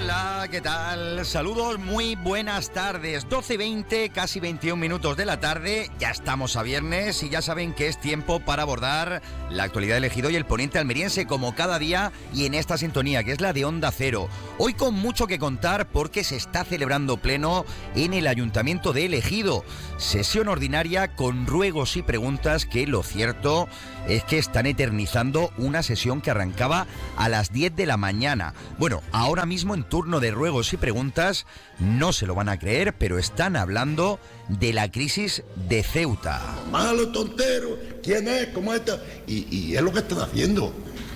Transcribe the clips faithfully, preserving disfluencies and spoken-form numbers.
Hola, ¿qué tal? Saludos, muy buenas tardes. doce y veinte, casi veintiún minutos de la tarde. Ya estamos a viernes y ya saben que es tiempo para abordar la actualidad del Ejido y el poniente almeriense como cada día y en esta sintonía que es la de Onda Cero. Hoy con mucho que contar porque se está celebrando pleno en el Ayuntamiento de El Ejido. Sesión ordinaria con ruegos y preguntas que lo cierto es que están eternizando una sesión que arrancaba a las diez de la mañana. Bueno, ahora mismo en turno de ruegos y preguntas, no se lo van a creer, pero están hablando de la crisis de Ceuta. Malo, tontero, ¿quién es? ¿Cómo está? Y, y es lo que están haciendo.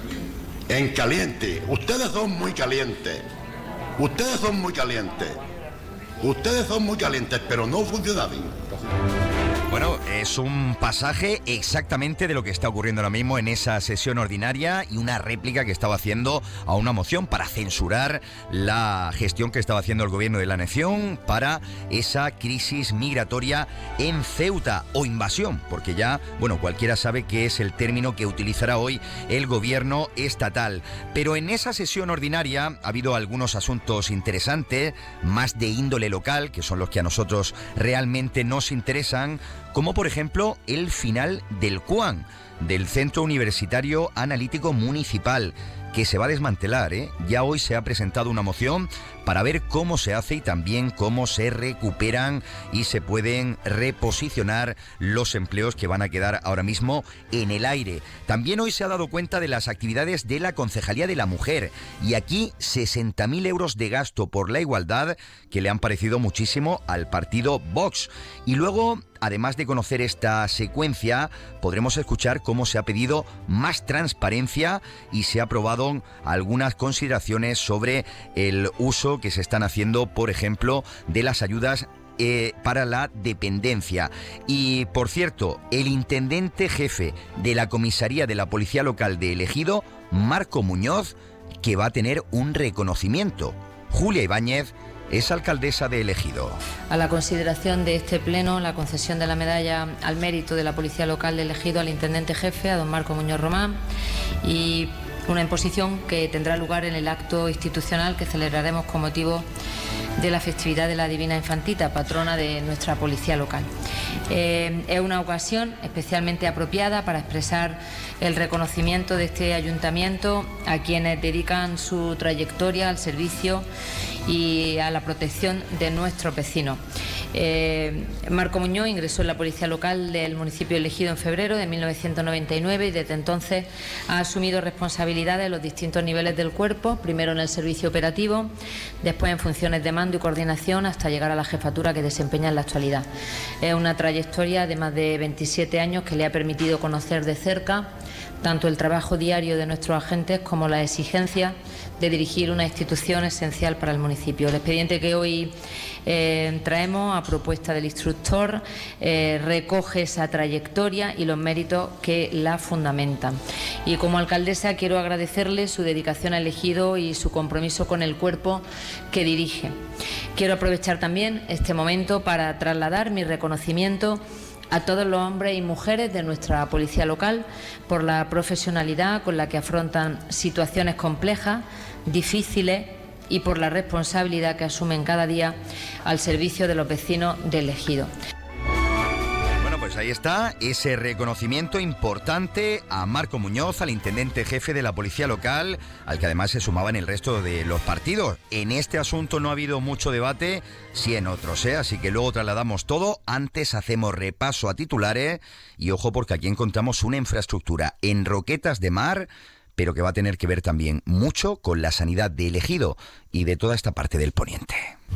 En caliente. Ustedes son muy calientes. Ustedes son muy calientes. Ustedes son muy calientes, pero no funcionan bien. Bueno, es un pasaje exactamente de lo que está ocurriendo ahora mismo en esa sesión ordinaria y una réplica que estaba haciendo a una moción para censurar la gestión que estaba haciendo el gobierno de la nación para esa crisis migratoria en Ceuta, o invasión, porque ya, bueno, cualquiera sabe que es el término que utilizará hoy el gobierno estatal. Pero en esa sesión ordinaria ha habido algunos asuntos interesantes, más de índole local, que son los que a nosotros realmente nos interesan, como por ejemplo el final del C U A N, del Centro Universitario Analítico Municipal, que se va a desmantelar, ¿eh? Ya hoy se ha presentado una moción para ver cómo se hace y también cómo se recuperan y se pueden reposicionar los empleos que van a quedar ahora mismo en el aire. También hoy se ha dado cuenta de las actividades de la Concejalía de la Mujer y aquí sesenta mil euros de gasto por la igualdad que le han parecido muchísimo al partido Vox. Y luego, además de conocer esta secuencia, podremos escuchar cómo se ha pedido más transparencia y se ha aprobado algunas consideraciones sobre el uso que se están haciendo, por ejemplo, de las ayudas eh, para la dependencia. Y, por cierto, el intendente jefe de la comisaría de la Policía Local de El Ejido, Marco Muñoz, que va a tener un reconocimiento. Julia Ibáñez es alcaldesa de El Ejido. A la consideración de este pleno, la concesión de la medalla al mérito de la Policía Local de El Ejido al intendente jefe, a don Marco Muñoz Román, y una imposición que tendrá lugar en el acto institucional que celebraremos con motivo de la festividad de la Divina Infantita, patrona de nuestra policía local. Eh, es una ocasión especialmente apropiada para expresar el reconocimiento de este ayuntamiento a quienes dedican su trayectoria al servicio y a la protección de nuestros vecinos. Eh, Marco Muñoz ingresó en la policía local del municipio de El Ejido en febrero de mil novecientos noventa y nueve y desde entonces ha asumido responsabilidades en los distintos niveles del cuerpo, primero en el servicio operativo, después en funciones de mando y coordinación hasta llegar a la jefatura que desempeña en la actualidad. Es una trayectoria de más de veintisiete años que le ha permitido conocer de cerca tanto el trabajo diario de nuestros agentes como la exigencia de dirigir una institución esencial para el municipio. El expediente que hoy eh, traemos a propuesta del instructor eh, recoge esa trayectoria y los méritos que la fundamentan. Y como alcaldesa quiero agradecerle su dedicación al Ejido y su compromiso con el cuerpo que dirige. Quiero aprovechar también este momento para trasladar mi reconocimiento a todos los hombres y mujeres de nuestra policía local por la profesionalidad con la que afrontan situaciones complejas, difíciles y por la responsabilidad que asumen cada día al servicio de los vecinos del Ejido. Pues ahí está ese reconocimiento importante a Marco Muñoz, al intendente jefe de la policía local, al que además se sumaba en el resto de los partidos. En este asunto no ha habido mucho debate, sí en otros, ¿eh? Así que luego trasladamos todo. Antes hacemos repaso a titulares y ojo porque aquí encontramos una infraestructura en Roquetas de Mar, pero que va a tener que ver también mucho con la sanidad de El Ejido y de toda esta parte del poniente.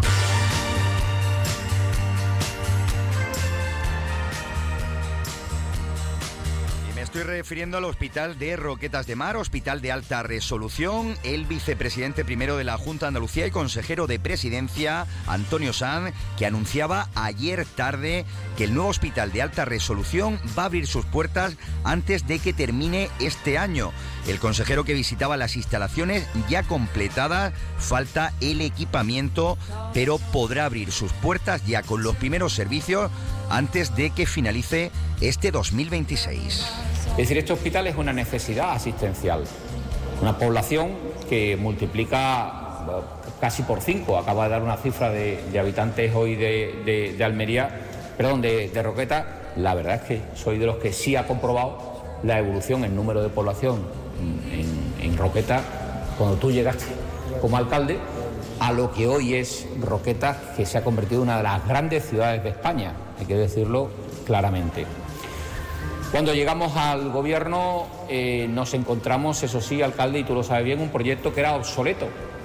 Estoy refiriendo al Hospital de Roquetas de Mar, hospital de alta resolución. El vicepresidente primero de la Junta de Andalucía y consejero de Presidencia, Antonio Sanz, que anunciaba ayer tarde que el nuevo hospital de alta resolución va a abrir sus puertas antes de que termine este año. El consejero que visitaba las instalaciones ya completadas, falta el equipamiento, pero podrá abrir sus puertas ya con los primeros servicios antes de que finalice este dos mil veintiséis. Es decir, este hospital es una necesidad asistencial. Una población que multiplica casi por cinco. Acaba de dar una cifra de, de habitantes hoy de, de, de Almería, perdón, de, de Roqueta. La verdad es que soy de los que sí ha comprobado la evolución en número de población en, en Roqueta cuando tú llegaste como alcalde a lo que hoy es Roqueta, que se ha convertido en una de las grandes ciudades de España, hay que decirlo claramente. Cuando llegamos al gobierno eh, nos encontramos, eso sí, alcalde, y tú lo sabes bien, un proyecto que era obsoleto.